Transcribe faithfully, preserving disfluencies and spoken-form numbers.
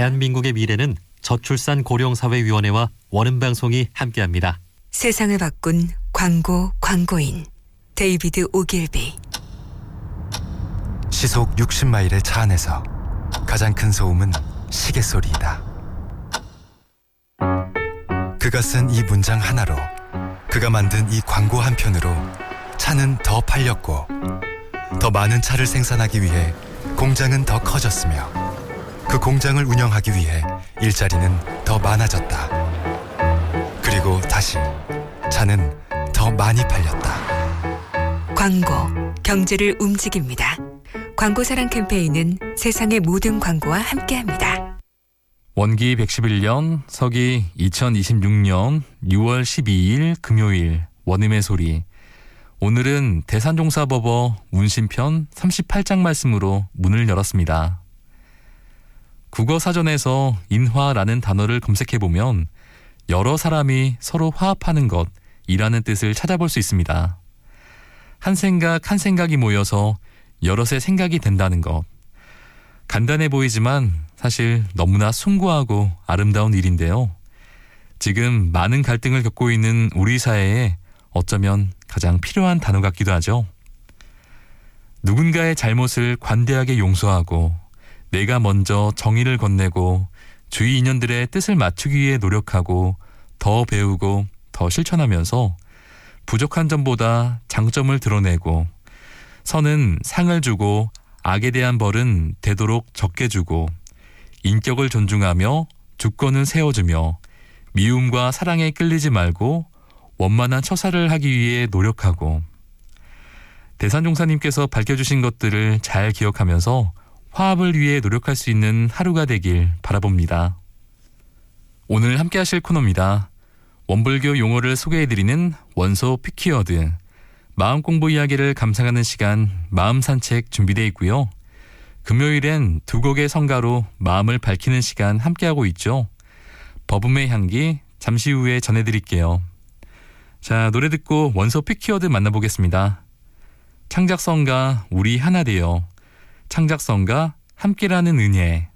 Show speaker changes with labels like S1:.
S1: 대한민국의 미래는 저출산 고령사회위원회와 원음방송이 함께합니다.
S2: 세상을 바꾼 광고 광고인 데이비드 오길비.
S3: 시속 육십 마일의 차 안에서 가장 큰 소음은 시계 소리이다. 그가 쓴 이 문장 하나로, 그가 만든 이 광고 한 편으로 차는 더 팔렸고, 더 많은 차를 생산하기 위해 공장은 더 커졌으며, 그 공장을 운영하기 위해 일자리는 더 많아졌다. 그리고 다시 차는 더 많이 팔렸다.
S2: 광고, 경제를 움직입니다. 광고사랑 캠페인은 세상의 모든 광고와 함께합니다.
S4: 원기 백십일 년, 서기 이천이십육 년 유월 십이일 금요일, 원음의 소리. 오늘은 대산종사법어 운신편 삼십팔 장 말씀으로 문을 열었습니다. 국어사전에서 인화라는 단어를 검색해보면 여러 사람이 서로 화합하는 것이라는 뜻을 찾아볼 수 있습니다. 한 생각 한 생각이 모여서 여럿의 생각이 된다는 것. 간단해 보이지만 사실 너무나 숭고하고 아름다운 일인데요. 지금 많은 갈등을 겪고 있는 우리 사회에 어쩌면 가장 필요한 단어 같기도 하죠. 누군가의 잘못을 관대하게 용서하고, 내가 먼저 정의를 건네고 주위 인연들의 뜻을 맞추기 위해 노력하고, 더 배우고 더 실천하면서 부족한 점보다 장점을 드러내고, 선은 상을 주고 악에 대한 벌은 되도록 적게 주고, 인격을 존중하며 주권을 세워주며 미움과 사랑에 끌리지 말고 원만한 처사를 하기 위해 노력하고, 대산종사님께서 밝혀주신 것들을 잘 기억하면서 화합을 위해 노력할 수 있는 하루가 되길 바라봅니다. 오늘 함께 하실 코너입니다. 원불교 용어를 소개해드리는 원소 피키워드. 마음 공부 이야기를 감상하는 시간, 마음 산책 준비되어 있고요. 금요일엔 두 곡의 성가로 마음을 밝히는 시간 함께하고 있죠. 버금의 향기 잠시 후에 전해드릴게요. 자, 노래 듣고 원소 피키워드 만나보겠습니다. 창작성가 우리 하나 되어, 창작성가 함께라는 은혜.